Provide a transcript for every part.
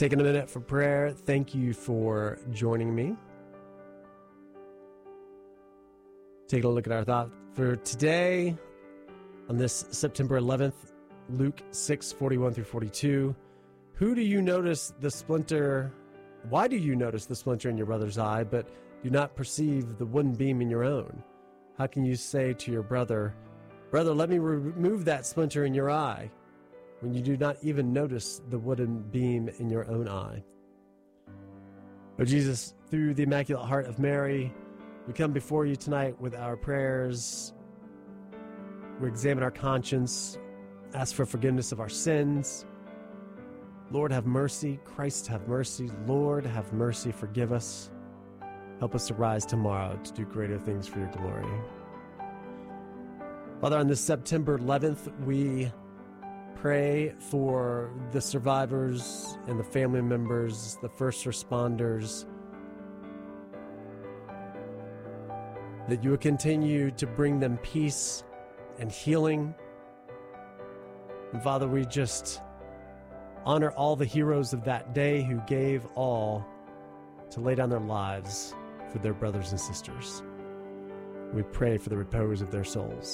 Taking a minute for prayer. Thank you for joining me. Taking a look at our thought for today on this September 11th, Luke 6:41 through 42. Who do you notice the splinter? Why do you notice the splinter in your brother's eye, but do not perceive the wooden beam in your own? How can you say to your brother, "Brother, let me remove that splinter in your eye," when you do not even notice the wooden beam in your own eye? Oh Jesus, through the Immaculate Heart of Mary, we come before you tonight with our prayers. We examine our conscience, ask for forgiveness of our sins. Lord, have mercy. Christ, have mercy. Lord, have mercy. Forgive us. Help us to rise tomorrow to do greater things for your glory. Father, on this September 11th, we pray for the survivors and the family members, the first responders, that you would continue to bring them peace and healing. And Father, we just honor all the heroes of that day who gave all to lay down their lives for their brothers and sisters. We pray for the repose of their souls.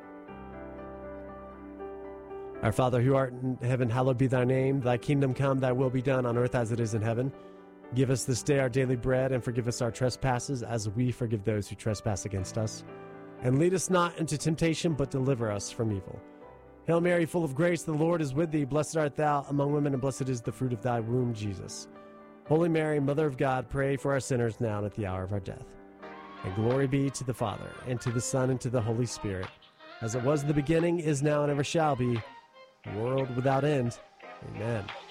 Our Father, who art in heaven, hallowed be thy name. Thy kingdom come, thy will be done on earth as it is in heaven. Give us this day our daily bread, and forgive us our trespasses as we forgive those who trespass against us. And lead us not into temptation, but deliver us from evil. Hail Mary, full of grace, the Lord is with thee. Blessed art thou among women, and blessed is the fruit of thy womb, Jesus. Holy Mary, Mother of God, pray for our sinners now and at the hour of our death. And glory be to the Father, and to the Son, and to the Holy Spirit, as it was in the beginning, is now, and ever shall be, world without end. Amen.